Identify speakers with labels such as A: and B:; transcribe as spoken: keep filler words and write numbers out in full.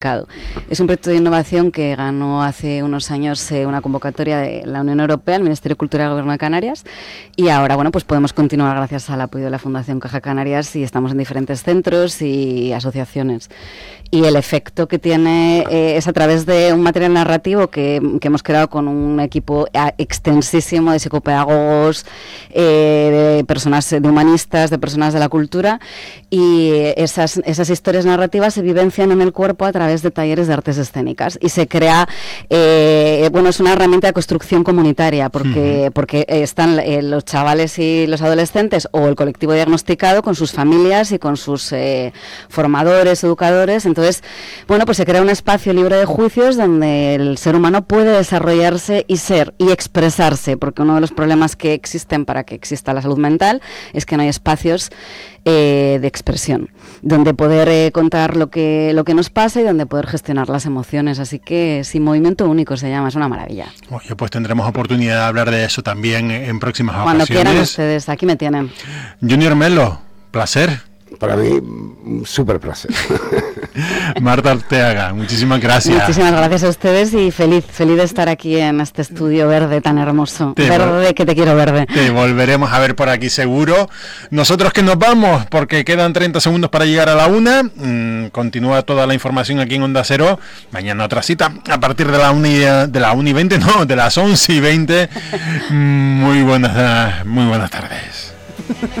A: Es un proyecto de innovación que ganó hace unos años eh, una convocatoria de la Unión Europea, el Ministerio de Cultura del Gobierno de Canarias, y ahora bueno pues podemos continuar gracias al apoyo de la Fundación Caja Canarias y estamos en diferentes centros y asociaciones. Y el efecto que tiene eh, es a través de un material narrativo que, que hemos creado con un equipo extensísimo de psicopedagogos, eh, de personas, de humanistas, de personas de la cultura, y esas, esas historias narrativas se vivencian en el cuerpo a través de talleres de artes escénicas y se crea, eh, bueno, es una herramienta de construcción comunitaria porque, uh-huh. porque están eh, los chavales y los adolescentes o el colectivo diagnosticado con sus familias y con sus eh, formadores, educadores. Entonces, bueno, pues se crea un espacio libre de juicios donde el ser humano puede desarrollarse y ser y expresarse, porque uno de los problemas que existen para que exista la salud mental es que no hay espacios eh, de expresión, donde poder eh, contar lo que, lo que nos pasa y donde poder gestionar las emociones. Así que sí, Movimiento Único se llama, es una maravilla.
B: Oye, pues tendremos oportunidad de hablar de eso también en próximas
A: Cuando
B: ocasiones.
A: Cuando quieran ustedes, aquí me tienen.
B: Junior Melo, placer.
C: Para mí, un súper placer.
B: Marta Arteaga, muchísimas gracias.
A: Muchísimas gracias a ustedes y feliz, feliz de estar aquí en este estudio verde tan hermoso. Te verde, que te quiero verde.
B: Te volveremos a ver por aquí seguro. Nosotros que nos vamos, porque quedan treinta segundos para llegar a la una. Mm, continúa toda la información aquí en Onda Cero. Mañana otra cita a partir de la una y, de la una y veinte, no, de las once y veinte. Muy buenas, muy buenas tardes.